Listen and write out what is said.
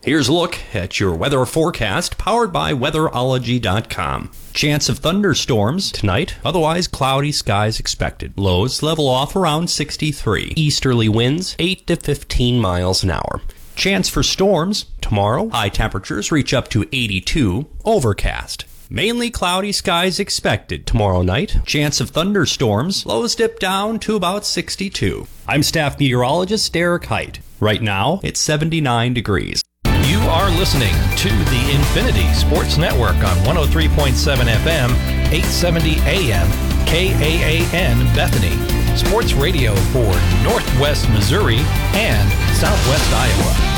Here's a look at your weather forecast powered by weatherology.com. Chance of thunderstorms tonight, otherwise cloudy skies expected. Lows level off around 63. Easterly winds 8 to 15 miles an hour. Chance for storms tomorrow, high temperatures reach up to 82, overcast. Mainly cloudy skies expected tomorrow night. Chance of thunderstorms, lows dip down to about 62. I'm staff meteorologist Derek Height. Right now, it's 79 degrees. You are listening to the Infinity Sports Network on 103.7 FM, 870 AM, KAAN Bethany. Sports radio for Northwest Missouri and Southwest Iowa.